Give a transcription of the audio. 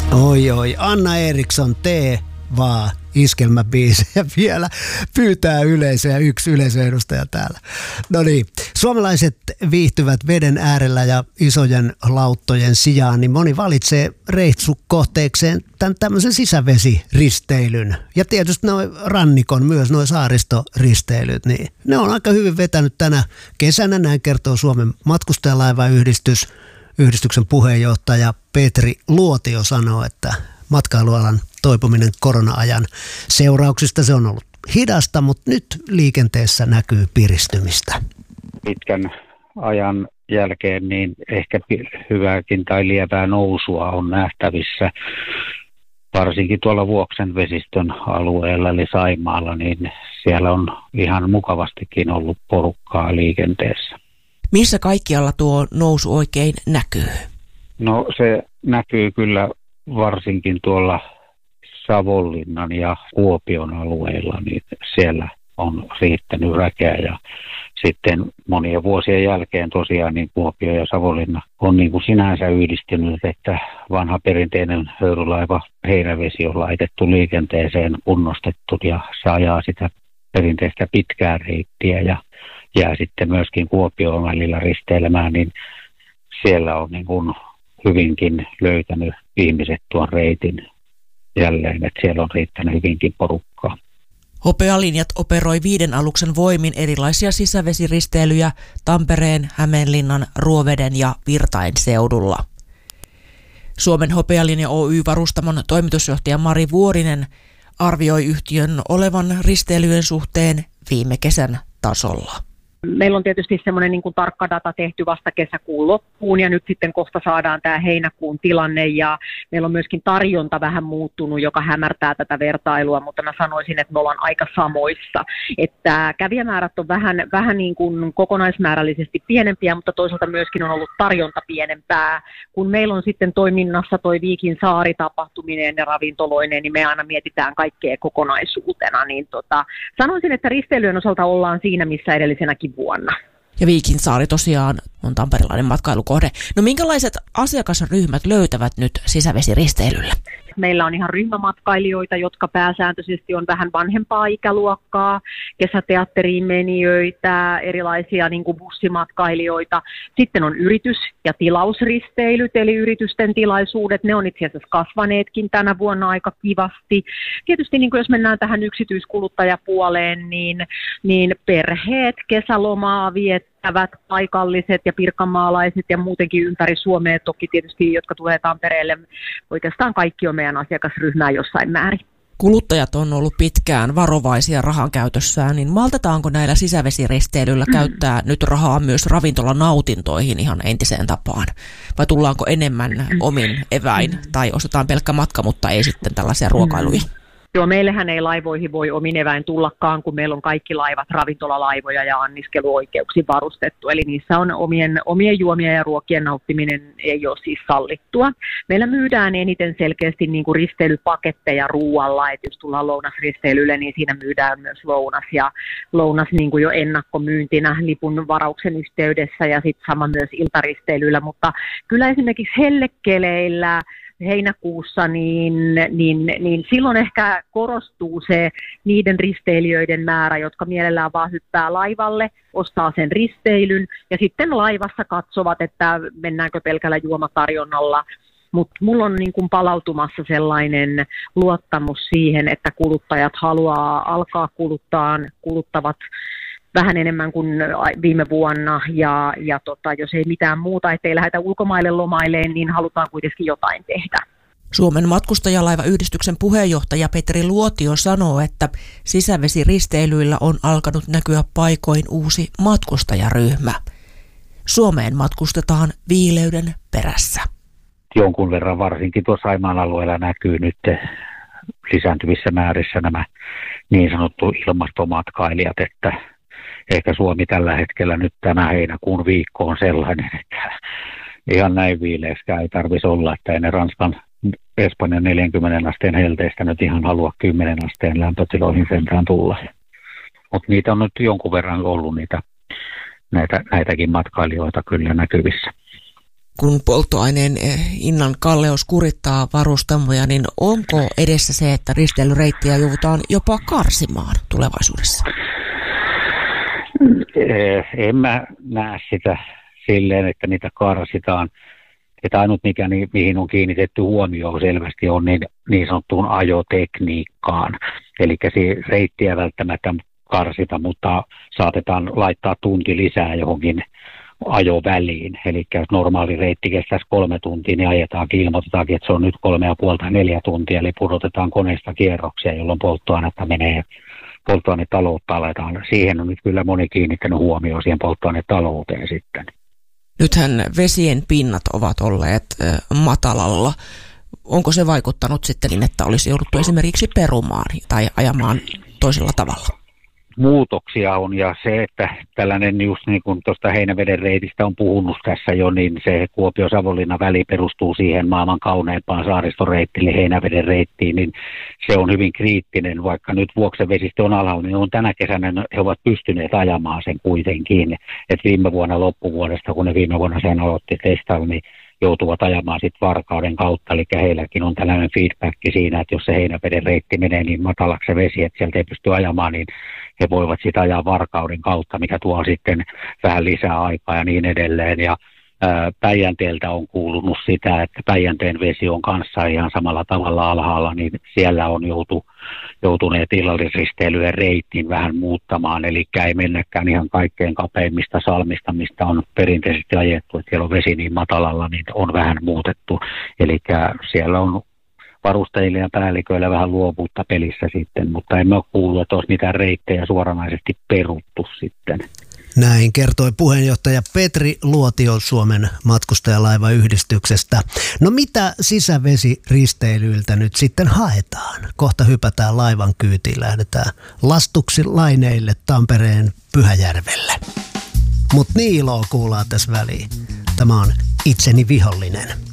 Oi, Anna Eriksson, tee vaan iskelmäbiisejä vielä pyytää yleisöä, yksi yleisöedustaja täällä. No niin, suomalaiset viihtyvät veden äärellä ja isojen lauttojen sijaan, niin moni valitsee reissukohteekseen tämän tämmöisen sisävesiristeilyn. Ja tietysti noin rannikon myös, noin saaristoristeilyt, niin ne on aika hyvin vetänyt tänä kesänä, näin kertoo Suomen matkustajalaiva-yhdistyksen puheenjohtaja Petri Luotio sanoo, että matkailualan toipuminen korona-ajan seurauksista se on ollut hidasta, mutta nyt liikenteessä näkyy piristymistä. Pitkän ajan jälkeen niin ehkä hyvääkin tai lievää nousua on nähtävissä, varsinkin tuolla Vuoksen vesistön alueella eli Saimaalla, niin siellä on ihan mukavastikin ollut porukkaa liikenteessä. Missä kaikkialla tuo nousu oikein näkyy? No se näkyy kyllä varsinkin tuolla Savonlinnan ja Kuopion alueilla, niin siellä on riittänyt väkeä ja sitten monien vuosien jälkeen tosiaan niin Kuopio ja Savonlinna on niin kuin sinänsä yhdistynyt, että vanha perinteinen höyrylaiva Heinävesi on laitettu liikenteeseen, kunnostettu ja se ajaa sitä perinteistä pitkää reittiä ja jää sitten myöskin Kuopioon välillä risteilemään, niin siellä on niin kuin hyvinkin löytänyt ihmiset tuon reitin jälleen, että siellä on riittänyt hyvinkin porukkaa. Hopealinjat operoi 5 aluksen voimin erilaisia sisävesiristeilyjä Tampereen, Hämeenlinnan, Ruoveden ja Virtain seudulla. Suomen Hopealinja Oy-varustamon toimitusjohtaja Mari Vuorinen arvioi yhtiön olevan risteilyjen suhteen viime kesän tasolla. Meillä on tietysti semmoinen niin kuin tarkka data tehty vasta kesäkuun loppuun ja nyt sitten kohta saadaan tämä heinäkuun tilanne ja meillä on myöskin tarjonta vähän muuttunut, joka hämärtää tätä vertailua, mutta mä sanoisin, että me ollaan aika samoissa. Että kävijämäärät on vähän niin kuin kokonaismäärällisesti pienempiä, mutta toisaalta myöskin on ollut tarjonta pienempää. Kun meillä on sitten toiminnassa toi Viikin saari-tapahtuminen ja ravintoloineen, niin me aina mietitään kaikkea kokonaisuutena. Niin sanoisin, että risteilyjen osalta ollaan siinä, missä edellisenäkin vuonna. Ja Viikinsaari tosiaan on tamperelainen matkailukohde. No minkälaiset asiakasryhmät löytävät nyt sisävesiristeilyllä? Meillä on ihan ryhmämatkailijoita, jotka pääsääntöisesti on vähän vanhempaa ikäluokkaa, kesäteatteriin menijöitä, erilaisia niin kuin bussimatkailijoita. Sitten on yritys- ja tilausristeilyt, eli yritysten tilaisuudet. Ne on itse asiassa kasvaneetkin tänä vuonna aika kivasti. Tietysti niin kuin jos mennään tähän yksityiskuluttajapuoleen, niin perheet, kesälomaa viettävät, paikalliset ja pirkanmaalaiset ja muutenkin ympäri Suomea toki tietysti, jotka tulee Tampereelle. Oikeastaan kaikki on meidän asiakasryhmää jossain määrin. Kuluttajat on ollut pitkään varovaisia rahan käytössään, niin maltetaanko näillä sisävesiristeilyillä käyttää nyt rahaa myös ravintolanautintoihin ihan entiseen tapaan? Vai tullaanko enemmän omin eväin tai ostetaan pelkkä matka, mutta ei sitten tällaisia ruokailuja? Joo, meillähän ei laivoihin voi omin eväin tullakaan, kun meillä on kaikki laivat ravintolalaivoja ja anniskeluoikeuksin varustettu. Eli niissä on omien juomien ja ruokien nauttiminen ei ole siis sallittua. Meillä myydään eniten selkeästi niin kuin risteilypaketteja ruualla, että jos tullaan lounasristeilylle, niin siinä myydään myös lounas. Ja lounas niin kuin jo ennakkomyyntinä lipun varauksen yhteydessä ja sitten sama myös iltaristeilyllä. Mutta kyllä esimerkiksi hellekeleillä heinäkuussa, niin silloin ehkä korostuu se niiden risteilijöiden määrä, jotka mielellään vaan hyppää laivalle, ostaa sen risteilyn ja sitten laivassa katsovat, että mennäänkö pelkällä juomatarjonnalla. Mutta mulla on niin kuin palautumassa sellainen luottamus siihen, että kuluttajat haluaa alkaa kuluttavat vähän enemmän kuin viime vuonna ja jos ei mitään muuta, ettei lähdetä ulkomaille lomaileen, niin halutaan kuitenkin jotain tehdä. Suomen matkustajalaiva-yhdistyksen puheenjohtaja Petri Luotio sanoo, että sisävesiristeilyillä on alkanut näkyä paikoin uusi matkustajaryhmä. Suomeen matkustetaan viileyden perässä. Jonkun verran varsinkin tuossa Saimaan alueella näkyy nyt lisääntyvissä määrissä nämä niin sanottu ilmastomatkailijat, että ehkä Suomi tällä hetkellä nyt tämä heinäkuun viikko on sellainen, että ihan näin viileäskään ei tarvitsisi olla, että ei ne Ranskan, Espanjan 40 asteen helteistä nyt ihan halua 10 asteen lämpötiloihin sentään tulla. Mutta niitä on nyt jonkun verran ollut näitäkin matkailijoita kyllä näkyvissä. kun polttoaineen hinnan kalleus kurittaa varustamoja, niin onko edessä se, että risteilyreittiä joudutaan jopa karsimaan tulevaisuudessa? En mä näe sitä silleen, että niitä karsitaan. Että ainut mihin on kiinnitetty huomioon selvästi on niin sanottuun ajotekniikkaan. Eli reittiä välttämättä karsita, mutta saatetaan laittaa tunti lisää johonkin ajoväliin. Eli jos normaali reitti kestäisi 3 tuntia, niin ilmoitetaankin, että se on nyt 3,5 tai 4 tuntia. Eli pudotetaan koneesta kierroksia, jolloin polttoainetta menee. Polttoainetaloutta aletaan. Siihen on nyt kyllä moni kiinnittänyt huomioon siihen polttoainetalouteen sitten. Nythän vesien pinnat ovat olleet matalalla. Onko se vaikuttanut sitten niin, että olisi jouduttu esimerkiksi perumaan tai ajamaan toisella tavalla? Muutoksia on ja se, että tällainen just niin kuin tuosta Heinäveden reitistä on puhunut tässä jo, niin se Kuopio-Savonlinna väli perustuu siihen maailman kauneimpaan saaristoreittiin, eli Heinäveden reittiin, niin se on hyvin kriittinen, vaikka nyt Vuoksen vesistö on alhaalla, niin on tänä kesänä he ovat pystyneet ajamaan sen kuitenkin, että viime vuonna loppuvuodesta, kun ne viime vuonna sen aloitti testailla, niin joutuvat ajamaan sitten Varkauden kautta, eli heilläkin on tällainen feedback siinä, että jos se Heinäveden reitti menee niin matalaksi se vesi, että sieltä ei pysty ajamaan, niin he voivat sitä ajaa Varkauden kautta, mikä tuo sitten vähän lisää aikaa ja niin edelleen. Ja Päijänteeltä on kuulunut sitä, että Päijänteen vesi on kanssa ihan samalla tavalla alhaalla, niin siellä on joutuneet illallisristeilyjen reitin vähän muuttamaan, eli ei mennäkään ihan kaikkein kapeimmista salmista, mistä on perinteisesti ajettu, että siellä on vesi niin matalalla, niin on vähän muutettu, eli siellä on varustajille ja päälliköillä vähän luovuutta pelissä sitten, mutta emme ole kuullut, että olisi mitään reittejä suoranaisesti peruttu sitten. Näin kertoi puheenjohtaja Petri Luotio Suomen matkustajalaivayhdistyksestä. No mitä sisävesiristeilyiltä nyt sitten haetaan? Kohta hypätään laivan kyytiin, lähdetään lastuksi laineille Tampereen Pyhäjärvelle. Mut Niiloa kuullaan tässä väliin. Tämä on Itseni vihollinen.